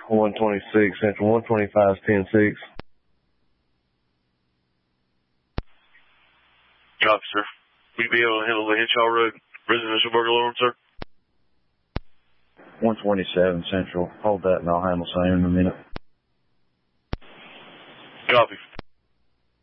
126 Central, 125 is 10-6. Copy, sir. Will you be able to handle the Henshaw Road residential burglar alarm, sir? 127 Central. Hold that and I'll handle same in a minute. Copy.